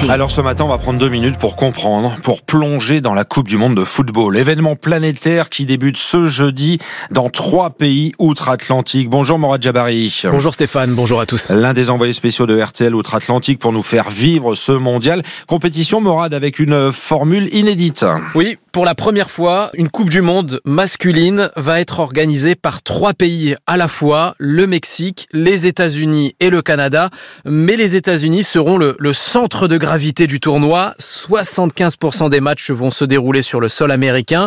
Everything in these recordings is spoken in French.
l'actualité. Alors ce matin, on va prendre 2 minutes pour comprendre, pour plonger dans la Coupe du Monde de football. Événement planétaire qui débute ce jeudi dans 3 pays outre-Atlantique. Bonjour Morad Jabari. Bonjour Stéphane, bonjour à tous. L'un des envoyés spéciaux de RTL outre-Atlantique pour nous faire vivre ce mondial. Compétition, Morad, avec une formule inédite. Oui, pour la première fois, une Coupe du Monde masculine va être organisée par 3 pays à la fois, le Mexique, les États-Unis et le Canada. Mais les États-Unis seront le centre de gravité du tournoi. 75% des matchs vont se dérouler sur le sol américain.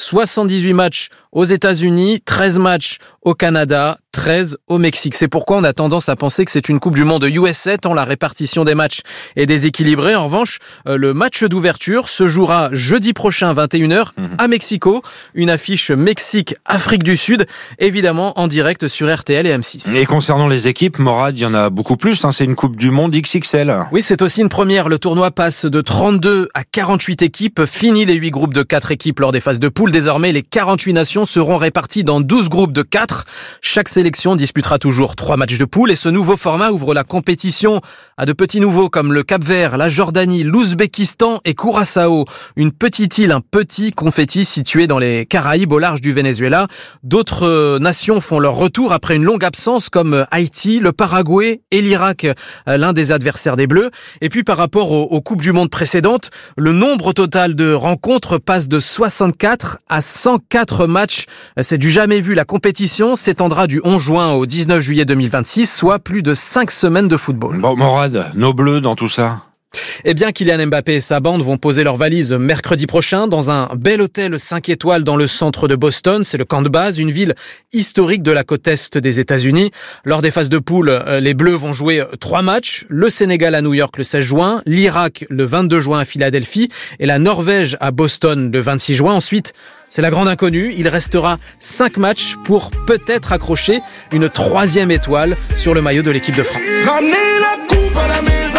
78 matchs aux États-Unis, 13 matchs au Canada, 13 au Mexique. C'est pourquoi on a tendance à penser que c'est une Coupe du Monde USA, tant la répartition des matchs est déséquilibrée. En revanche, le match d'ouverture se jouera jeudi prochain, 21h, à Mexico. Une affiche Mexique-Afrique du Sud, évidemment en direct sur RTL et M6. Et concernant les équipes, Morad, il y en a beaucoup plus. C'est une Coupe du Monde XXL. Oui, c'est aussi une première. Le tournoi passe de 32 à 48 équipes. Fini les 8 groupes de 4 équipes lors des phases de poule. Désormais, les 48 nations seront répartis dans 12 groupes de 4. Chaque sélection disputera toujours 3 matchs de poule et ce nouveau format ouvre la compétition à de petits nouveaux comme le Cap-Vert, la Jordanie, l'Ouzbékistan et Curaçao. Une petite île, un petit confetti situé dans les Caraïbes au large du Venezuela. D'autres nations font leur retour après une longue absence comme Haïti, le Paraguay et l'Irak, l'un des adversaires des Bleus. Et puis par rapport aux Coupes du Monde précédentes, le nombre total de rencontres passe de 64 à 104 matchs. C'est du jamais vu. La compétition s'étendra du 11 juin au 19 juillet 2026, soit plus de 5 semaines de football. Bon, Morad, nos Bleus dans tout ça? Eh bien, Kylian Mbappé et sa bande vont poser leurs valises mercredi prochain dans un bel hôtel 5 étoiles dans le centre de Boston. C'est le camp de base, une ville historique de la côte est des États-Unis. Lors des phases de poule, les Bleus vont jouer 3 matchs. Le Sénégal à New York le 16 juin, l'Irak le 22 juin à Philadelphie et la Norvège à Boston le 26 juin. Ensuite, c'est la grande inconnue. Il restera 5 matchs pour peut-être accrocher une 3e étoile sur le maillot de l'équipe de France. Ramenez la coupe à la maison.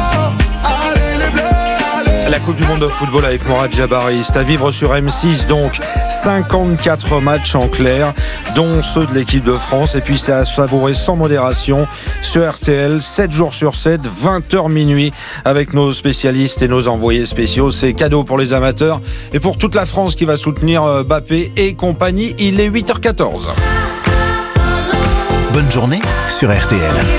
La Coupe du Monde de football avec Morad Jabari, c'est à vivre sur M6, donc 54 matchs en clair, dont ceux de l'équipe de France, et puis c'est à savourer sans modération sur RTL, 7 jours sur 7, 20h minuit, avec nos spécialistes et nos envoyés spéciaux. C'est cadeau pour les amateurs et pour toute la France qui va soutenir Mbappé et compagnie. Il est 8h14. Bonne journée sur RTL.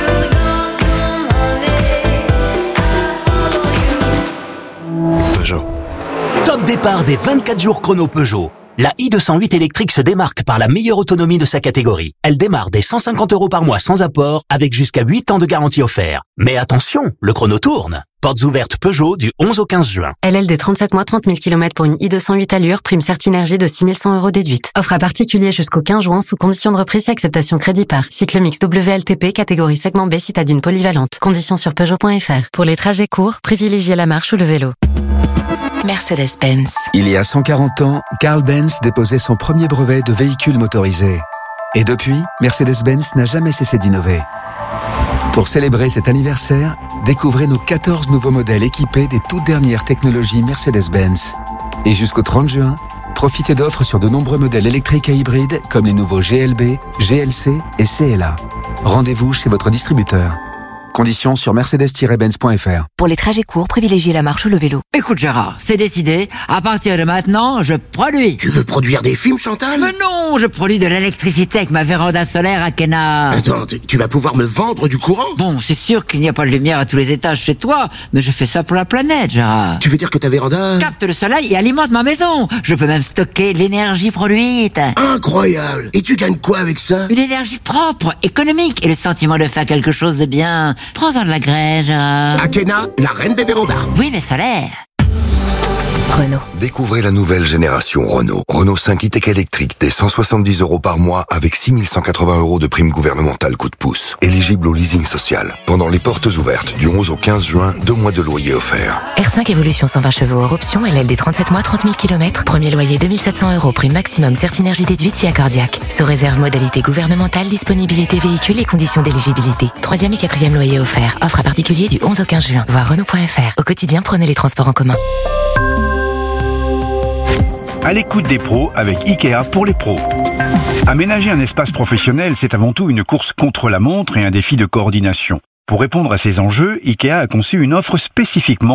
Top départ des 24 jours chrono Peugeot. La i208 électrique se démarque par la meilleure autonomie de sa catégorie. Elle démarre dès 150 € par mois sans apport, avec jusqu'à 8 ans de garantie offert. Mais attention, le chrono tourne. Portes ouvertes Peugeot du 11 au 15 juin. LLD 37 mois, 30 000 km pour une i208 allure, prime Certinergie de 6 100 € déduite. Offre à particulier jusqu'au 15 juin sous condition de reprise et acceptation crédit par. Cycle mix WLTP, catégorie segment B, citadine polyvalente. Conditions sur Peugeot.fr. Pour les trajets courts, privilégiez la marche ou le vélo. Mercedes-Benz. Il y a 140 ans, Carl Benz déposait son premier brevet de véhicule motorisé. Et depuis, Mercedes-Benz n'a jamais cessé d'innover. Pour célébrer cet anniversaire, découvrez nos 14 nouveaux modèles équipés des toutes dernières technologies Mercedes-Benz. Et jusqu'au 30 juin, profitez d'offres sur de nombreux modèles électriques et hybrides comme les nouveaux GLB, GLC et CLA. Rendez-vous chez votre distributeur. Conditions sur mercedes-benz.fr. Pour les trajets courts, privilégiez la marche ou le vélo. Écoute Gérard, c'est décidé. À partir de maintenant, je produis. Tu veux produire des films, Chantal? Mais non, je produis de l'électricité avec ma véranda solaire à Kena. Attends, tu vas pouvoir me vendre du courant? Bon, c'est sûr qu'il n'y a pas de lumière à tous les étages chez toi, mais je fais ça pour la planète, Gérard. Tu veux dire que ta véranda capte le soleil et alimente ma maison. Je peux même stocker l'énergie produite. Incroyable. Et tu gagnes quoi avec ça? Une énergie propre, économique et le sentiment de faire quelque chose de bien. Prends-en de la grêle, Gérard. Akena, la reine des vérandas. Oui, mais solaire. Renault. Découvrez la nouvelle génération Renault. Renault 5 e-tech électrique dès 170 € par mois avec 6 180 € de prime gouvernementale coup de pouce. Éligible au leasing social. Pendant les portes ouvertes du 11 au 15 juin, 2 mois de loyer offerts. R5 Evolution 120 chevaux hors option, LLD 37 mois, 30 000 km. Premier loyer 2700 €, prime maximum Certinergie déduite si accordiaque. Sous réserve modalité gouvernementale, disponibilité véhicule et conditions d'éligibilité. 3e et 4e loyer offert. Offre à particulier du 11 au 15 juin. Voir Renault.fr. Au quotidien, prenez les transports en commun. À l'écoute des pros avec Ikea pour les pros. Aménager un espace professionnel, c'est avant tout une course contre la montre et un défi de coordination. Pour répondre à ces enjeux, Ikea a conçu une offre spécifiquement